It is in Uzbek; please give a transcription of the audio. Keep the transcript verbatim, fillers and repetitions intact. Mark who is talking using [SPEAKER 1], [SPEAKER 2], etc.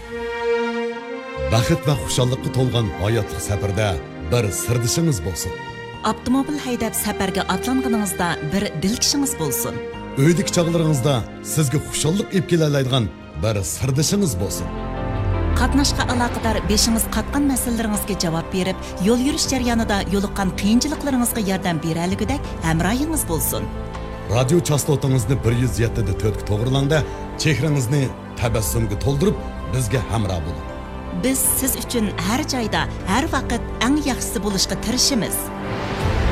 [SPEAKER 1] Baxit va xushalliqqa to'lgan hayotlik safarda bir sirdishingiz bo'lsin.
[SPEAKER 2] Avtomobil haydab safarga atlanganingizda bir dilkishingiz bo'lsin.
[SPEAKER 1] Uydagi chog'laringizda sizga xushallik olib kelalaydigan bir sirdishingiz bo'lsin.
[SPEAKER 2] Qatnashqa aloqador beshingiz qatgan masalalaringizga javob berib, yo'l yurish jarayonida yo'liqqan qiyinchiliklaringizga yordam beraligidek hamrohingiz bo'lsin.
[SPEAKER 1] Radio chastotangizni bir yuz yetti da to'rt ga to'g'rilangda, chehrangizni tabassumga to'ldirib, bizga hamroh bo'ling.
[SPEAKER 2] Biz siz uchun har joyda, har vaqt eng yaxshisi bo'lishga tirishamiz.